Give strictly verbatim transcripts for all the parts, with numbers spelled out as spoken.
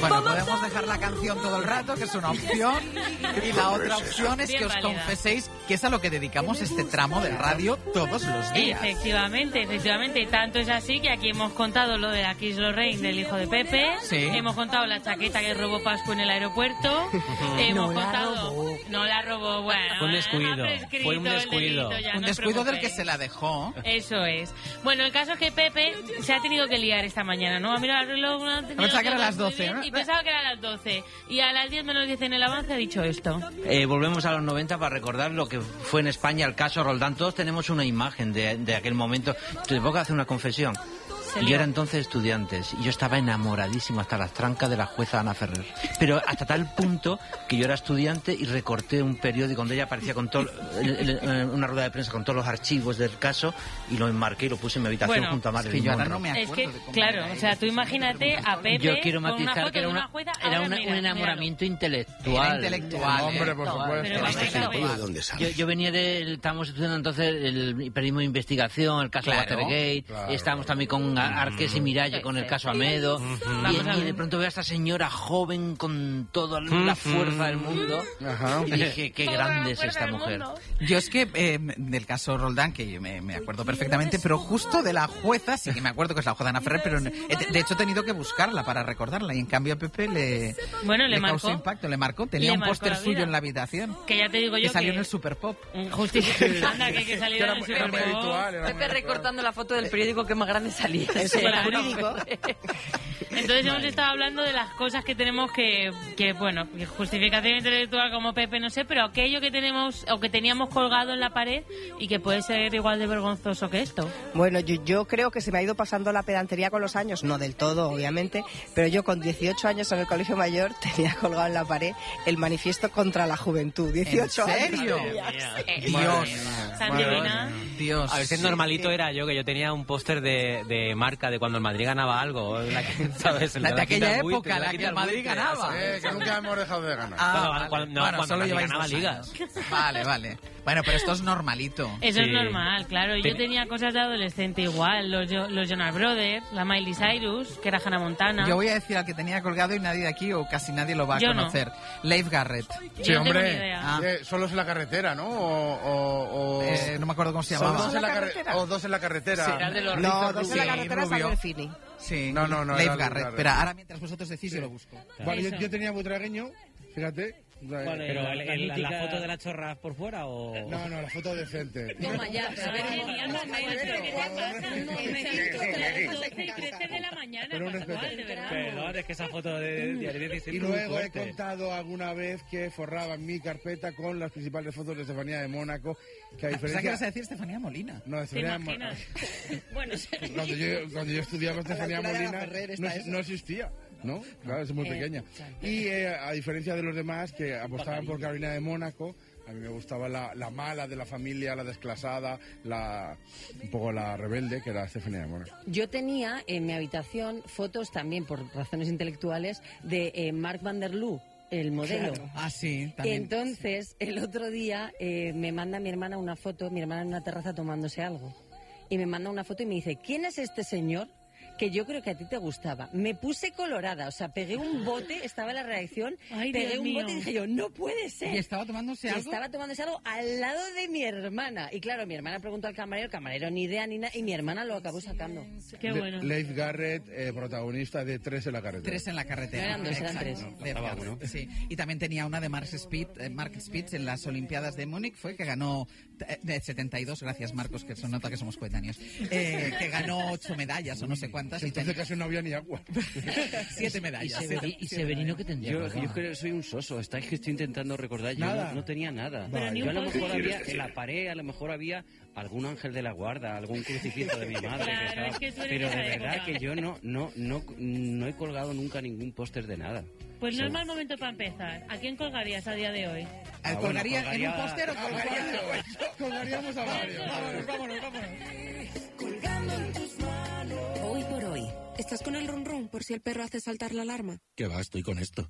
Bueno, podemos dejar la canción todo el rato, que es una opción, y la otra opción es que os confeséis que es a lo que dedicamos este tramo de radio todos los días. Efectivamente, efectivamente. Tanto es así que aquí hemos contado lo de la Kiss Lorraine del hijo de Pepe, sí. Hemos contado la chaqueta que robó Pascu en el aeropuerto, hemos no contado... La robó. No la robó, bueno... Fue un descuido, fue un descuido. Delito, un no descuido del que se la dejó. Eso es. Bueno, el caso es que Pepe se ha tenido que liar esta mañana, ¿no? Ha mirado el reloj... No, pensaba que era a las doce, ¿no? Y pensaba que era a las doce. Y a las diez menos diez en el avance ha dicho esto. Eh, volvemos a los noventa para recordar lo que fue en España el caso Roldán. Todos tenemos una imagen de, de aquel momento. Te puedo hacer una confesión. Yo era entonces estudiante y yo estaba enamoradísimo hasta las trancas de la jueza Ana Ferrer. Pero hasta tal punto que yo era estudiante y recorté un periódico donde ella aparecía con todo, una rueda de prensa con todos los archivos del caso y lo enmarqué y lo puse en mi habitación bueno, junto a Marilyn es que yo Monroe. ahora no me acuerdo es que, de cómo claro, era o sea, eso. tú imagínate a Pepe yo quiero con una matizar foto que era, de una, una jueza. era Ahora una, mira, un enamoramiento míralo. intelectual. Era intelectual, Hombre, ¿eh? por supuesto. Pero ¿De dónde sale? Yo, yo venía del... Estábamos estudiando entonces el periodismo de investigación, el caso Claro, Watergate, claro. estábamos también con Arqués y Miralles, con el caso Amedo, y, y de pronto veo a esta señora joven con toda la fuerza del mundo, Ajá. y dije, qué grande es esta mujer. Yo es que eh, del caso Roldán, que me, me acuerdo perfectamente, pero justo de la jueza, sí que me acuerdo que es la jueza Ana Ferrer, pero he- de hecho he tenido que buscarla para recordarla, y en cambio a Pepe le, Bueno, le causó marcó. impacto, le marcó, tenía Le un marcó póster la suyo vida. en la habitación, Que ya te digo yo que salió que... en el Super Pop. Justicia. Anda, que, que salió Que era en el muy- era muy Super Bowl. habitual, era muy Pepe habitual. recortando la foto del periódico que más grande salía. Eso, El claro. jurídico. Entonces hemos estado hablando de las cosas que tenemos que, que bueno, que justificación intelectual como Pepe, no sé, pero aquello que tenemos o que teníamos colgado en la pared y que puede ser igual de vergonzoso que esto. Bueno, yo, yo creo que se me ha ido pasando la pedantería con los años, no del todo, obviamente, pero yo con dieciocho años en el colegio mayor tenía colgado en la pared el manifiesto contra la juventud. dieciocho ¿En serio? años. Dios, Santivina. Dios. A veces sí. normalito era yo, que yo tenía un póster de, de marca de cuando el Madrid ganaba algo, la que, ¿sabes? El La de de la quita aquella el buitre, época, la que quita el Madrid buitre, ganaba. Eh, que nunca hemos dejado de ganar. Ah, Cuando- vale. cuando- no, bueno, cuando solo Madrid lleváis ganaba dos ligas. años. Vale, vale. Bueno, pero esto es normalito. Eso Sí. es normal, claro. Yo Pero- tenía cosas de adolescente igual, los, Jo- los Jonas Brothers, la Miley Cyrus, que era Hannah Montana. Yo voy a decir al que tenía colgado y nadie de aquí o casi nadie lo va a Yo no. conocer. Leif Garrett. Yo Sí, no tengo ni hombre. idea. Ah. Eh, solos en la carretera, ¿no? O, o, o- Eh, no me acuerdo cómo se o llamaba. dos en la carre- carretera? o dos en la carretera. Sí, Era de los No, rizos dos en Sí, la rubios. carretera rubio. San Delfini. Sí. No, no, no, Leif era Leif Garrett. Garrett. Espera, ahora mientras vosotros decís yo lo busco. Bueno, yo, Eso. yo tenía butragueño, fíjate. Pero el- el- la, la foto de las chorras por fuera o... No, no, la foto decente. Toma ya, ¿sabes? de la mañana, Pero un respeto. Pascual, de verdad. Perdón, es que esa foto de diario dieciséis Y fue muy luego he fuerte. contado alguna vez que forraba mi carpeta con las principales fotos de Estefanía de Mónaco, que a Ah, pensaba que diferencia... ibas a decir Estefanía Molina. No, ¿Te Estefanía de imaginas? Mónaco. Bueno, Cuando yo, cuando yo estudiaba Estefanía altura de la Molina, Ferrer está no, eso. no existía, ¿no? Claro, es muy Eh, pequeña. Y eh, a diferencia de los demás que apostaban por Carolina de Mónaco, a mí me gustaba la, la mala de la familia, la desclasada, la un poco la rebelde, que era Estefanía de Mónaco. Yo tenía en mi habitación fotos también, por razones intelectuales, de eh, Mark van der Loo, el modelo. Ah, sí, también. Entonces, el otro día eh, me manda mi hermana una foto, mi hermana en una terraza tomándose algo. Y me manda una foto y me dice, ¿quién es este señor? Que yo creo que a ti te gustaba. Me puse colorada, o sea, pegué un bote, estaba en la reacción, Ay, pegué Dios un mío. bote y dije yo, no puede ser. ¿Y estaba tomándose Y algo? estaba tomándose algo al lado de mi hermana. Y claro, mi hermana preguntó al camarero, el camarero ni idea ni nada, y mi hermana lo acabó sacando. qué Le- bueno. Leif Garrett, eh, protagonista de Tres en la carretera. Tres en la carretera. No eran dos, eran Exacto. tres. Leif Garrett, sí. Y también tenía una de Mark Spitz, eh, Mark Spitz en las Olimpiadas de Múnich, fue que ganó eh, de setenta y dos, gracias Marcos, que se nota que somos coetáneos, eh, que ganó ocho medallas o no sé cuántas. Y Entonces ten- casi no había ni agua. siete medallas. siete- ¿Y siete Severino medallas. qué tendría? Yo, colgado? yo creo que soy un soso. Estáis que estoy intentando recordar. Yo Nada. no, no tenía nada. Pero ni Yo a un lo mejor post-it. había, en la pared, a lo mejor había algún ángel de la guarda, algún crucifijo de mi madre. Claro, que estaba- es que tú eres Pero de de esa verdad época. que yo no, no, no, no he colgado nunca ningún póster de nada. Pues no es mal momento para empezar. ¿A quién colgarías a día de hoy? Ah, ¿Colgaría bueno, en un colgaría- póster o colgaría? Colgaríamos a varios. Vámonos, vámonos, vámonos. Hoy por hoy. ¿Estás con el run run por si el perro hace saltar la alarma? Que va, estoy con esto.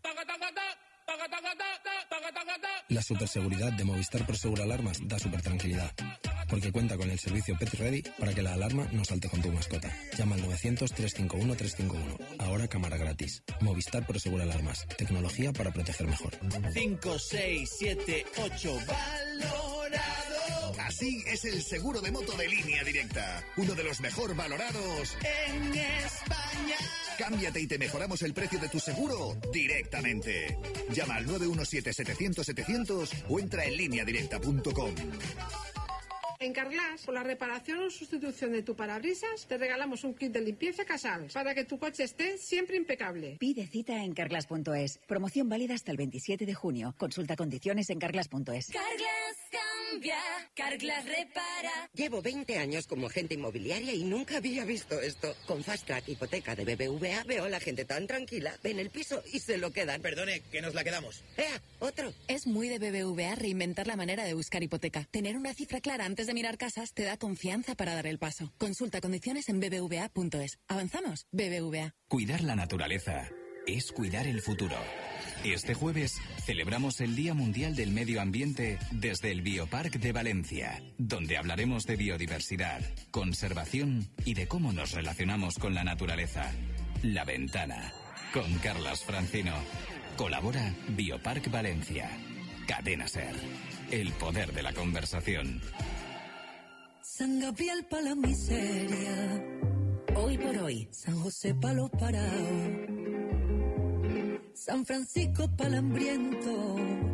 La superseguridad de Movistar Prosegur Alarmas da super tranquilidad. porque cuenta con el servicio Pet Ready para que la alarma no salte con tu mascota. Llama al novecientos, trescientos cincuenta y uno, trescientos cincuenta y uno. Ahora cámara gratis. Movistar Prosegur Alarmas. Tecnología para proteger mejor. cinco, seis, siete, ocho, valorado. Así es el seguro de moto de Línea Directa. Uno de los mejor valorados en España. Cámbiate y te mejoramos el precio de tu seguro directamente. Llama al nueve uno siete, setecientos, setecientos o entra en línea directa punto com. En Carglass, por la reparación o sustitución de tu parabrisas, te regalamos un kit de limpieza Casal para que tu coche esté siempre impecable. Pide cita en carglass punto es. Promoción válida hasta el veintisiete de junio. Consulta condiciones en carglass punto es. Carglass cambia, Carglass repara. Llevo veinte años como agente inmobiliaria y nunca había visto esto. Con Fast Track Hipoteca de B B V A veo a la gente tan tranquila, ven el piso y se lo quedan. Perdone, que nos la quedamos. ¡Ea! Otro. Es muy de B B V A reinventar la manera de buscar hipoteca. Tener una cifra clara antes de mirar casas te da confianza para dar el paso. Consulta condiciones en b b v a punto es. ¿Avanzamos? B B V A. Cuidar la naturaleza es cuidar el futuro. Este jueves celebramos el Día Mundial del Medio Ambiente desde el Bioparc de Valencia, donde hablaremos de biodiversidad, conservación y de cómo nos relacionamos con la naturaleza. La Ventana, con Carlas Francino. Colabora Bioparc Valencia. Cadena SER. El poder de la conversación. San Gabriel pa' la miseria. Hoy por hoy. San José pa' los parados. San Francisco pa' el hambriento.